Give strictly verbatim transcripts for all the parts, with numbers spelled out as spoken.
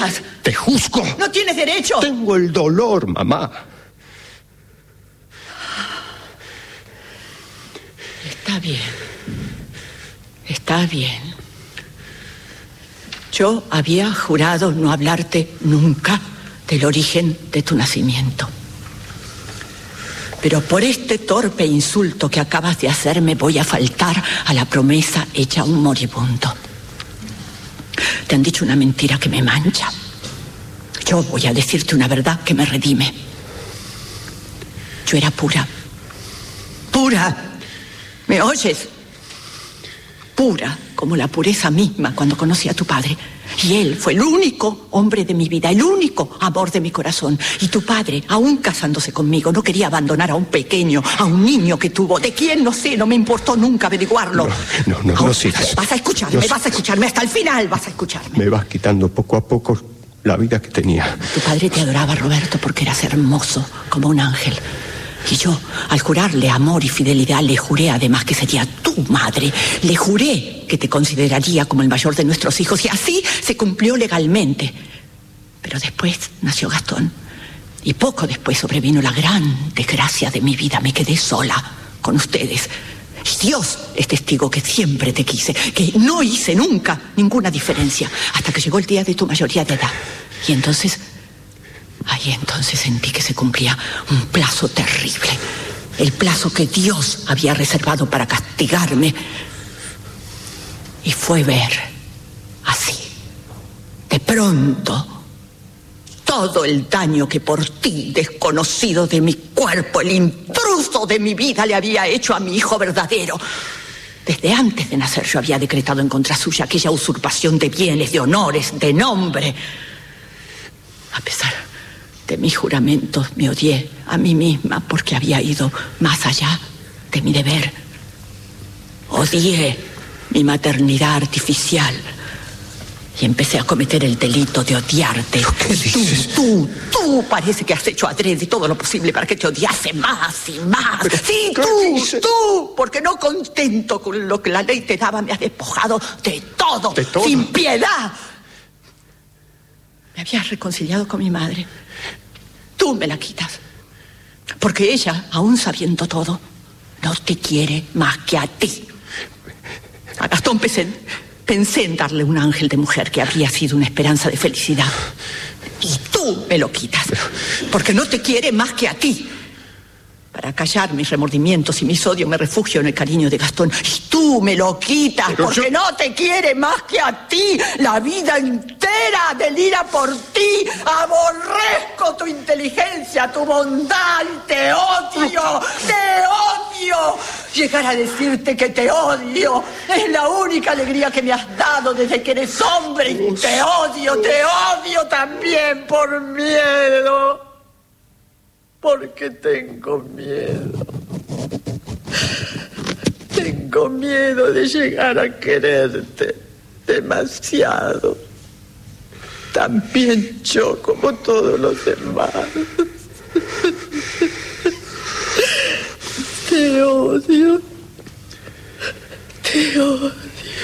insultas. Te juzgo. No tienes derecho. Tengo el dolor, mamá. Está bien. Está bien. Yo había jurado no hablarte nunca del origen de tu nacimiento. Pero por este torpe insulto que acabas de hacerme voy a faltar a la promesa hecha a un moribundo. Te han dicho una mentira que me mancha. Yo voy a decirte una verdad que me redime. Yo era pura. Pura. ¿Me oyes? Pura como la pureza misma cuando conocí a tu padre. Y él fue el único hombre de mi vida, el único amor de mi corazón. Y tu padre, aún casándose conmigo, no quería abandonar a un pequeño, a un niño que tuvo. ¿De quién? No sé, no me importó nunca averiguarlo. No, no, no, Ahora, no sigas. Vas a escucharme, no, vas a escucharme, hasta el final vas a escucharme. Me vas quitando poco a poco la vida que tenía. Tu padre te adoraba, Roberto, porque eras hermoso, como un ángel. Y yo, al jurarle amor y fidelidad, le juré además que sería tu madre. Le juré que te consideraría como el mayor de nuestros hijos. Y así se cumplió legalmente. Pero después nació Gastón. Y poco después sobrevino la gran desgracia de mi vida. Me quedé sola con ustedes. Y Dios es testigo que siempre te quise, que no hice nunca ninguna diferencia, hasta que llegó el día de tu mayoría de edad. Y entonces... Ahí entonces sentí que se cumplía un plazo terrible. El plazo que Dios había reservado para castigarme. Y fue ver, así, de pronto, todo el daño que por ti, desconocido de mi cuerpo, el intruso de mi vida, le había hecho a mi hijo verdadero. Desde antes de nacer yo había decretado en contra suya aquella usurpación de bienes, de honores, de nombre. A pesar de mis juramentos, me odié a mí misma porque había ido más allá de mi deber. Odié mi maternidad artificial y empecé a cometer el delito de odiarte. ¿Qué dices? Tú, tú, tú parece que has hecho adrede todo lo posible para que te odiase más y más. Pero, sí, ¿qué tú, dices? tú, porque no contento con lo que la ley te daba, me has despojado de todo, ¿De todo? sin piedad. Me habías reconciliado con mi madre. Tú me la quitas. Porque ella, aún sabiendo todo, no te quiere más que a ti. A Gastón pensé, pensé en darle un ángel de mujer que habría sido una esperanza de felicidad. Y tú me lo quitas. Porque no te quiere más que a ti. Para callar mis remordimientos y mis odios me refugio en el cariño de Gastón. Y tú me lo quitas. Pero porque yo... no te quiere más que a ti. La vida entera delira por ti. Aborrezco tu inteligencia, tu bondad y te odio. ¡Te odio! Llegar a decirte que te odio es la única alegría que me has dado desde que eres hombre. Y te odio, te odio también por miedo. Porque tengo miedo. Tengo miedo de llegar a quererte demasiado. También yo, como todos los demás. Te odio. Te odio.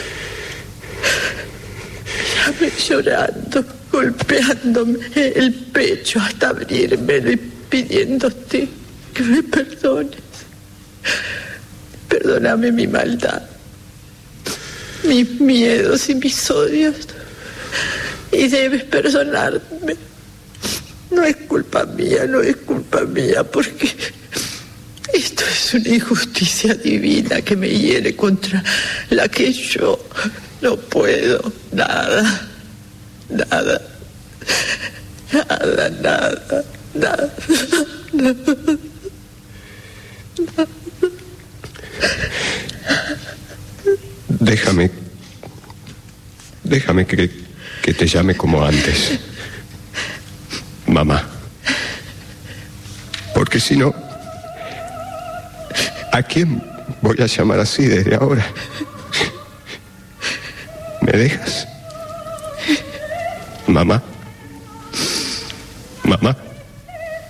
Llame llorando, golpeándome el pecho hasta abrirme y pidiéndote que me perdones. Perdóname mi maldad, mis miedos y mis odios. Y debes perdonarme. No es culpa mía, no es culpa mía, porque esto es una injusticia divina que me hiere, contra la que yo no puedo nada, nada, nada, nada. Nada, nada, nada. Déjame, déjame que, que te llame como antes, mamá. Porque si no, ¿a quién voy a llamar así desde ahora? ¿Me dejas? Mamá. Mamá.